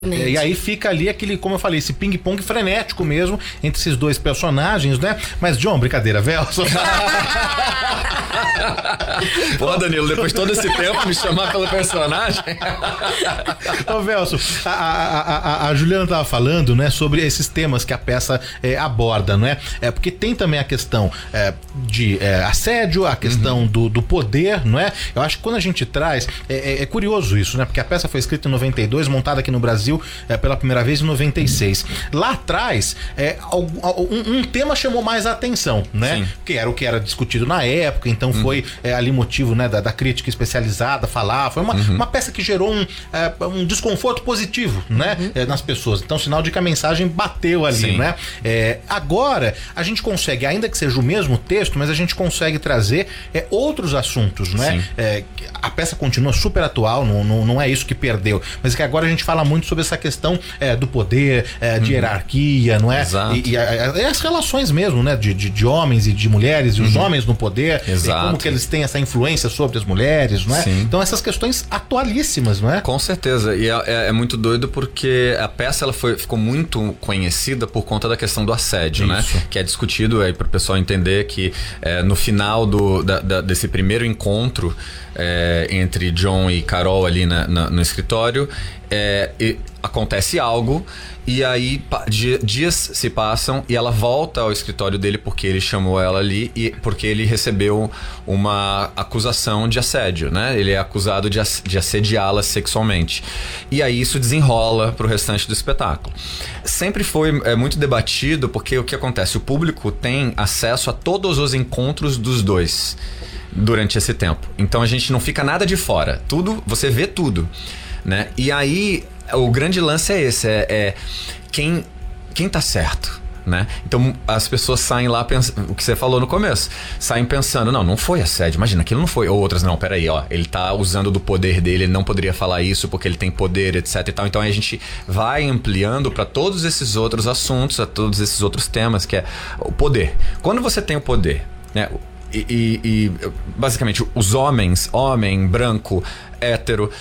E aí fica ali aquele, como eu falei, esse ping-pong frenético mesmo entre esses dois personagens, né? Mas, John, brincadeira, Velso. Pô, Danilo, depois de todo esse tempo me chamar pelo personagem. Ô, Velso, a Juliana tava falando, né, sobre esses temas que a peça aborda, não é? Porque tem também a questão de assédio, a questão do poder, não é? Eu acho que quando a gente traz, é curioso isso, né? Porque a peça foi escrita em 92, montada aqui no Brasil pela primeira vez em 96. Lá atrás, um tema chamou mais a atenção, né? Sim. Que era o que era discutido na época, então foi ali motivo, né, da crítica especializada falar. Foi uma peça que gerou um desconforto positivo, né, nas pessoas. Então, sinal de que a mensagem bateu ali, sim, né? Agora, a gente consegue, ainda que seja o mesmo texto, mas a gente consegue trazer outros assuntos, né? A peça continua super atual, não é isso que perdeu, mas é que agora a gente fala muito sobre essa questão do poder, de hierarquia, não é? E as relações mesmo, né? De homens e de mulheres, e os homens no poder, e como que eles têm essa influência sobre as mulheres, não é? Sim. Então essas questões atualíssimas, não é? Com certeza, e é muito doido porque a peça ela ficou muito conhecida por conta da questão do assédio, né? Que é discutido aí para o pessoal entender que no final desse primeiro encontro entre John e Carol ali no escritório, acontece algo e aí dias se passam e ela volta ao escritório dele porque ele chamou ela ali e porque ele recebeu uma acusação de assédio, né? Ele é acusado de assediá-la sexualmente. E aí isso desenrola pro restante do espetáculo. Sempre foi muito debatido porque o que acontece? O público tem acesso a todos os encontros dos dois durante esse tempo. Então a gente não fica nada de fora. Tudo, você vê tudo, né? E aí o grande lance é esse, quem tá certo, né? Então as pessoas saem lá o que você falou no começo, saem pensando, não foi assédio, imagina, aquilo não foi, ou outras, não, peraí, ele tá usando do poder dele, ele não poderia falar isso porque ele tem poder, etc e tal. Então a gente vai ampliando para todos esses outros assuntos, a todos esses outros temas, que é o poder. Quando você tem o poder, né? E basicamente os homem, branco, hétero,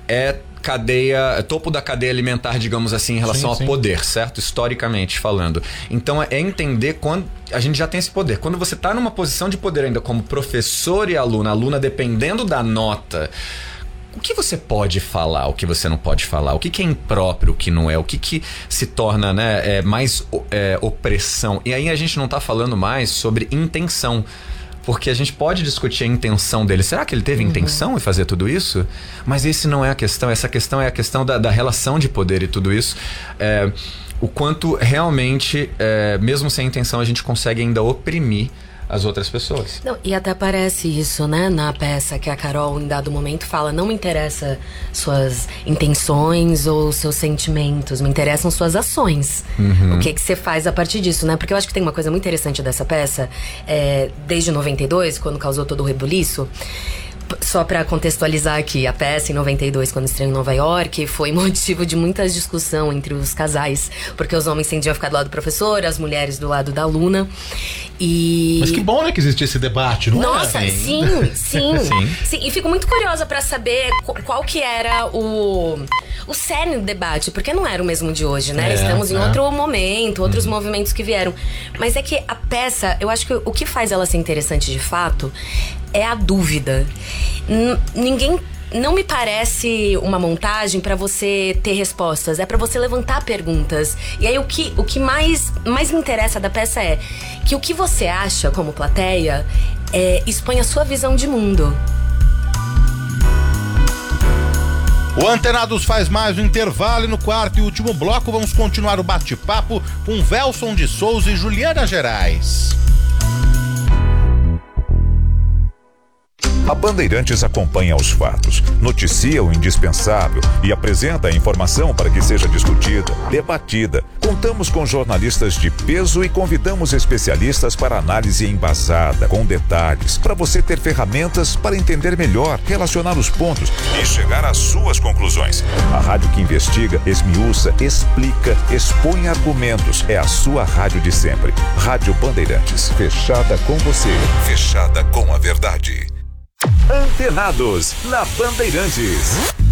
topo da cadeia alimentar, digamos assim, em relação ao poder, certo? Historicamente falando. Então é entender quando a gente já tem esse poder. Quando você está numa posição de poder ainda como professor e aluna dependendo da nota, o que você pode falar, o que você não pode falar, o que é impróprio, o que não é, o que se torna, né, mais opressão. E aí a gente não está falando mais sobre intenção. Porque a gente pode discutir a intenção dele. Será que ele teve intenção em fazer tudo isso? Mas esse não é a questão. Essa questão é a questão da relação de poder e tudo isso. O quanto realmente, mesmo sem intenção, a gente consegue ainda oprimir as outras pessoas. Não, e até parece isso, né, na peça, que a Carol, em dado momento, fala: não me interessa suas intenções ou seus sentimentos, me interessam suas ações. O que você faz a partir disso, né? Porque eu acho que tem uma coisa muito interessante dessa peça, desde 92, quando causou todo o rebuliço. Só pra contextualizar aqui, a peça em 92, quando estreou em Nova York, foi motivo de muita discussão entre os casais, porque os homens tendiam a ficar do lado do professor, as mulheres do lado da aluna. Mas que bom, né, que existia esse debate, não é? Nossa, sim. E fico muito curiosa pra saber qual que era o cerne do debate, porque não era o mesmo de hoje, né? Estamos em outro momento, outros movimentos que vieram. Mas é que a peça, eu acho que o que faz ela ser interessante de fato é a dúvida. Não me parece uma montagem pra você ter respostas, é pra você levantar perguntas. E aí o que mais me interessa da peça é que o que você acha como plateia expõe a sua visão de mundo. O Antenados faz mais um intervalo e no quarto e último bloco vamos continuar o bate-papo com Velson de Souza e Juliana Gerais. A Bandeirantes acompanha os fatos, noticia o indispensável e apresenta a informação para que seja discutida, debatida. Contamos com jornalistas de peso e convidamos especialistas para análise embasada, com detalhes, para você ter ferramentas para entender melhor, relacionar os pontos e chegar às suas conclusões. A rádio que investiga, esmiuça, explica, expõe argumentos. É a sua rádio de sempre. Rádio Bandeirantes, fechada com você, fechada com a verdade. Antenados, na Bandeirantes.